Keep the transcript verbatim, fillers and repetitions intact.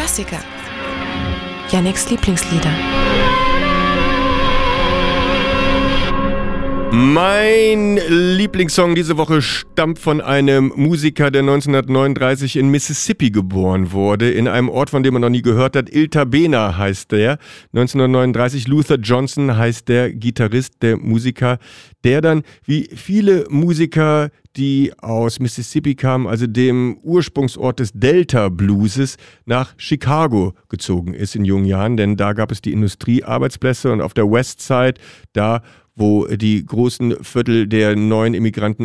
Klassiker. Yannicks Lieblingslieder. Mein Lieblingssong diese Woche stammt von einem Musiker, der neunzehnhundertneununddreißig in Mississippi geboren wurde, in einem Ort, von dem man noch nie gehört hat. Il Tabena heißt der. neunzehnhundertneununddreißig, Luther Johnson heißt der Gitarrist, der Musiker, der dann wie viele Musiker, die aus Mississippi kamen, also dem Ursprungsort des Delta Blueses, nach Chicago gezogen ist in jungen Jahren, denn da gab es die Industriearbeitsplätze und auf der West Side, da wo die großen Viertel der neuen Immigranten